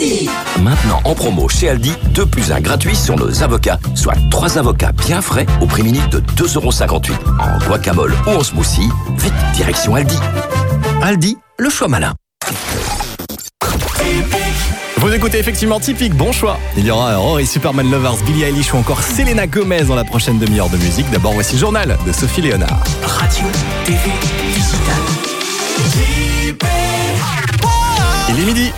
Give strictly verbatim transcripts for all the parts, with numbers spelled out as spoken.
Aldi. Maintenant en promo chez Aldi, deux plus un gratuit sur nos avocats, soit trois avocats bien frais au prix mini de deux euros cinquante-huit. En guacamole ou en smoothie, vite direction Aldi. Aldi, le choix malin. Vous écoutez effectivement Typique, bon choix. Il y aura Rory, Superman Lovers, Billie Eilish ou encore Selena Gomez dans la prochaine demi-heure de musique. D'abord, voici le journal de Sophie Léonard. Radio, T V, digital. Il est midi.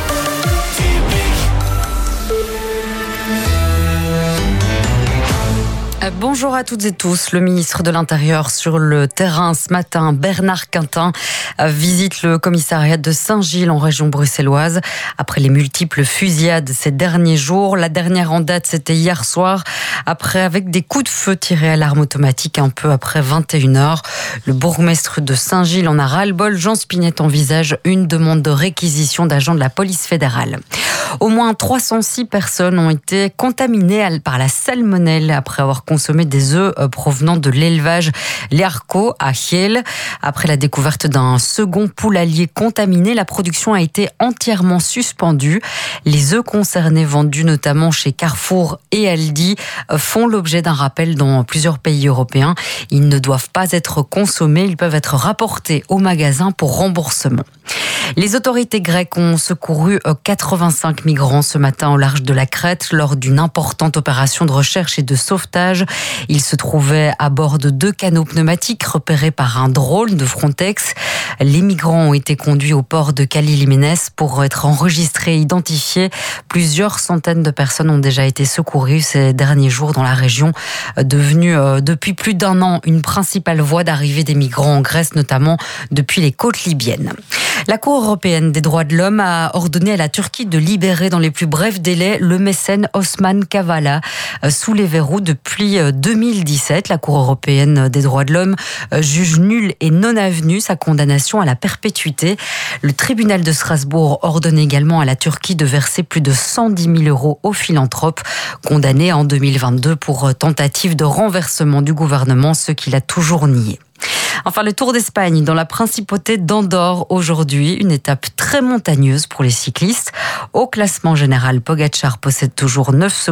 Bonjour à toutes et tous. Le ministre de l'Intérieur sur le terrain ce matin, Bernard Quintin, visite le commissariat de Saint-Gilles en région bruxelloise. Après les multiples fusillades ces derniers jours, la dernière en date, c'était hier soir, après avec des coups de feu tirés à l'arme automatique un peu après vingt et une heures. Le bourgmestre de Saint-Gilles en a ras-le-bol. Jean Spinette envisage une demande de réquisition d'agents de la police fédérale. Au moins trois cent six personnes ont été contaminées par la salmonelle après avoir consommé des œufs provenant de l'élevage Learco à Hiel. Après la découverte d'un second poulailler contaminé, la production a été entièrement suspendue. Les œufs concernés, vendus notamment chez Carrefour et Aldi, font l'objet d'un rappel dans plusieurs pays européens. Ils ne doivent pas être consommés, ils peuvent être rapportés au magasin pour remboursement. Les autorités grecques ont secouru quatre-vingt-cinq migrants ce matin au large de la Crète lors d'une importante opération de recherche et de sauvetage. Ils se trouvaient à bord de deux canots pneumatiques repérés par un drone de Frontex. Les migrants ont été conduits au port de Cali-Liménès pour être enregistrés et identifiés. Plusieurs centaines de personnes ont déjà été secourues ces derniers jours dans la région, devenue depuis plus d'un an une principale voie d'arrivée des migrants en Grèce, notamment depuis les côtes libyennes. La Cour européenne des droits de l'homme a ordonné à la Turquie de libérer dans les plus brefs délais le mécène Osman Kavala, sous les verrous depuis deux mille dix-sept. La Cour européenne des droits de l'homme juge nulle et non avenue sa condamnation à la perpétuité. Le tribunal de Strasbourg ordonne également à la Turquie de verser plus de cent dix mille euros aux philanthropes condamnés en deux mille vingt-deux pour tentative de renversement du gouvernement, ce qu'il a toujours nié. Enfin, le Tour d'Espagne dans la principauté d'Andorre aujourd'hui, une étape très montagneuse pour les cyclistes. Au classement général, Pogačar possède toujours neuf secondes.